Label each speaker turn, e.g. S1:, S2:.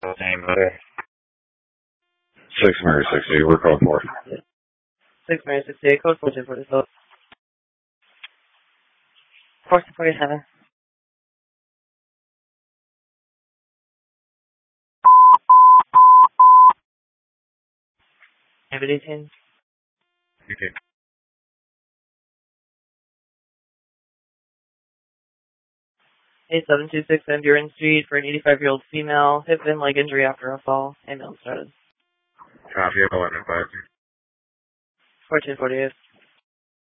S1: Same there. 6 Mary 60, we're code 4.
S2: 6 Mary 68, code 1446. 1447. David 18.
S1: Okay.
S2: 8726 Van Buren Street for an 85-year-old female, hip and leg injury after a fall. Ambulance started.
S1: Copy, 11 5.
S2: 1448.